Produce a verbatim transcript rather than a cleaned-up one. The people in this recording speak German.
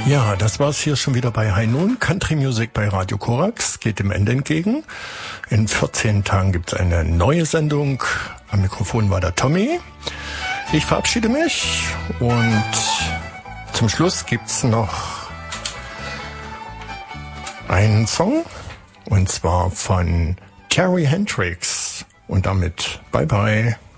Ja, das war's hier schon wieder bei High Noon. Country Music bei Radio Korax geht dem Ende entgegen. In vierzehn Tagen gibt's eine neue Sendung. Am Mikrofon war der Tommy. Ich verabschiede mich und zum Schluss gibt's noch einen Song und zwar von Terry Hendricks und damit bye bye.